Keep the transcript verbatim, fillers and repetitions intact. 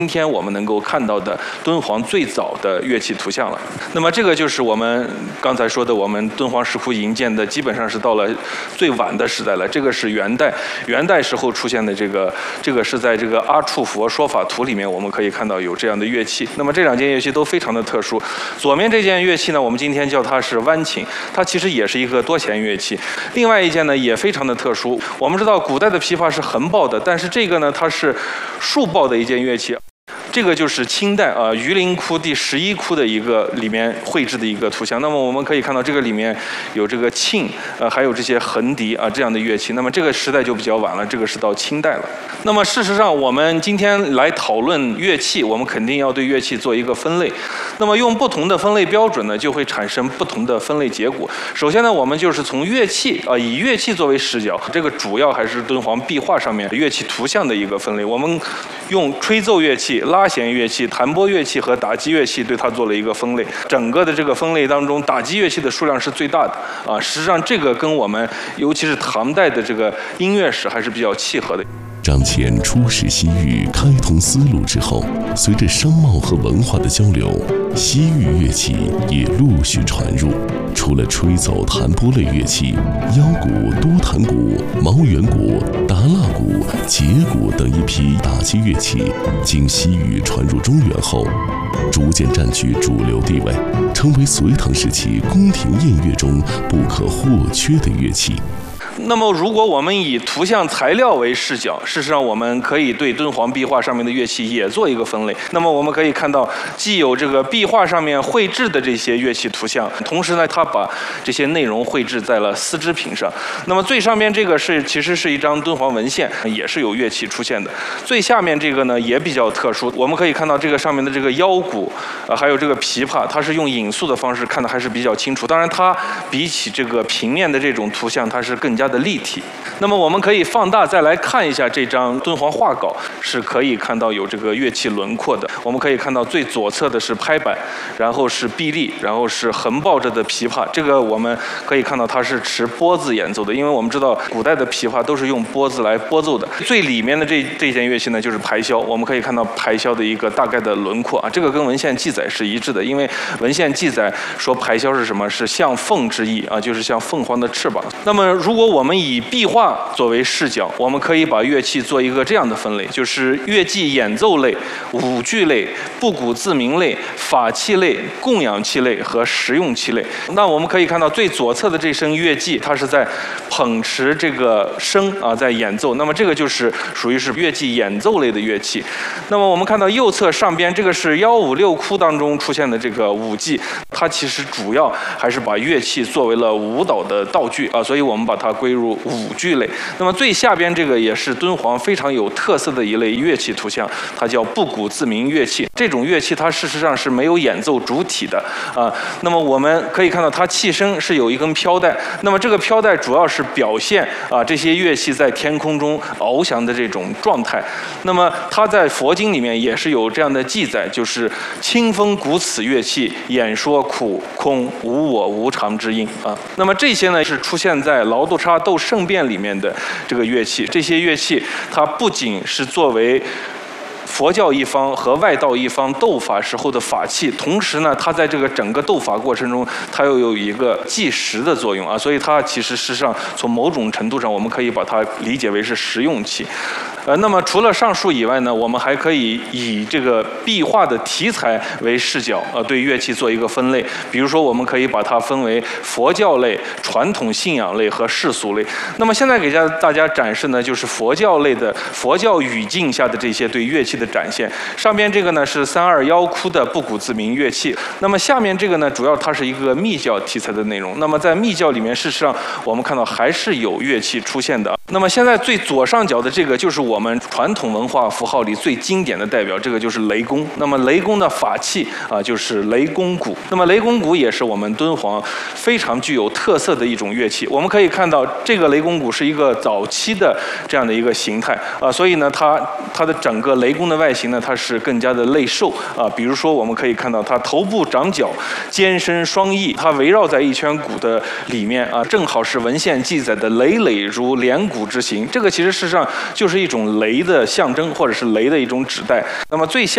今天我们能够看到的敦煌最早的乐器图像了。那么这个就是我们刚才说的，我们敦煌石窟营建的基本上是到了最晚的时代了。这个是元代，元代时候出现的这个，这个是在这个《阿处佛说法图》里面我们可以看到有这样的乐器。那么这两件乐器都非常的特殊。左面这件乐器呢，我们今天叫它是弯琴，它其实也是一个多弦乐器。另外一件呢也非常的特殊。我们知道古代的琵琶是横抱的，但是这个呢它是竖抱的一件乐器。这个就是清代啊榆林窟第十一窟的一个里面绘制的一个图像。那么我们可以看到这个里面有这个磬，呃，还有这些横笛啊这样的乐器。那么这个时代就比较晚了，这个是到清代了。那么事实上，我们今天来讨论乐器，我们肯定要对乐器做一个分类。那么用不同的分类标准呢，就会产生不同的分类结果。首先呢，我们就是从乐器啊，以乐器作为视角，这个主要还是敦煌壁画上面乐器图像的一个分类。我们用吹奏乐器、拉弦乐器、弹拨乐器和打击乐器对它做了一个分类。整个的这个分类当中，打击乐器的数量是最大的啊。实际上，这个跟我们尤其是唐代的这个音乐史还是比较契合的。 张骞出使西域，开通丝路之后，随着商贸和文化的交流，西域乐器也陆续传入。除了吹奏、弹拨类乐器，腰鼓、多弹鼓、毛圆鼓、达腊鼓、节鼓等一批打击乐器，经西域传入中原后，逐渐占据主流地位，成为隋唐时期宫廷宴乐中不可或缺的乐器。 那么，如果我们以图像材料为视角，事实上我们可以对敦煌壁画上面的乐器也做一个分类。那么我们可以看到，既有这个壁画上面绘制的这些乐器图像，同时呢，它把这些内容绘制在了丝织品上。那么最上面这个是其实是一张敦煌文献，也是有乐器出现的。最下面这个呢也比较特殊，我们可以看到这个上面的这个腰鼓啊，还有这个琵琶，它是用影塑的方式看的还是比较清楚。当然，它比起这个平面的这种图像，它是更加的立体。那么我们可以放大再来看一下这张敦煌画稿，是可以看到有这个乐器轮廓的。我们可以看到最左侧的是拍板，然后是臂力，然后是横抱着的琵琶。这个我们可以看到它是持拨子演奏的，因为我们知道古代的琵琶都是用拨子来拨奏的。最里面的这这件乐器呢就是排箫，我们可以看到排箫的一个大概的轮廓啊，这个跟文献记载是一致的，因为文献记载说排箫是什么？是像凤之意啊，就是像凤凰的翅膀。那么如果我们以壁画作为视角，我们可以把乐器做一个这样的分类，就是乐器演奏类、舞剧类、不鼓自鸣类、法器类、供养器类和实用器类。那我们可以看到最左侧的这声乐器，它是在捧持这个笙啊，在演奏。那么这个就是属于是乐器演奏类的乐器。那么我们看到右侧上边这个是幺五六窟当中出现的这个舞伎，它其实主要还是把乐器作为了舞蹈的道具啊，所以我们把它归入舞剧类。那么最下边这个也是敦煌非常有特色的一类乐器图像，它叫不鼓自鸣乐器。这种乐器它事实上是没有演奏主体的啊。那么我们可以看到它器身是有一根飘带，那么这个飘带主要是表现啊这些乐器在天空中翱翔的这种状态。那么它在佛经里面也是有这样的记载，就是清风鼓此乐器，演说苦空无我无常之音啊。那么这些呢是出现在劳度差斗圣变里面的这个乐器，这些乐器它不仅是作为佛教一方和外道一方斗法时候的法器，同时呢，它在这个整个斗法过程中，它又有一个计时的作用啊，所以它其实事实上从某种程度上，我们可以把它理解为是实用器。呃，那么除了上述以外呢，我们还可以以这个壁画的题材为视角，呃，对乐器做一个分类。比如说，我们可以把它分为佛教类、传统信仰类和世俗类。那么现在给大家展示呢，就是佛教类的佛教语境下的这些对乐器的展现。上边这个呢是三二幺窟的不鼓自鸣乐器，那么下面这个呢，主要它是一个密教题材的内容。那么在密教里面，事实上我们看到还是有乐器出现的。那么现在最左上角的这个就是我们传统文化符号里最经典的代表，这个就是雷公。那么雷公的法器啊，就是雷公鼓。那么雷公鼓也是我们敦煌非常具有特色的一种乐器。我们可以看到，这个雷公鼓是一个早期的这样的一个形态啊，所以呢，它它的整个雷公的外形呢，它是更加的类兽啊。比如说，我们可以看到它头部长角，肩身双翼，它围绕在一圈鼓的里面啊，正好是文献记载的累累如连鼓之形。这个其实事实上就是一种雷的象征，或者是雷的一种指代。那么最下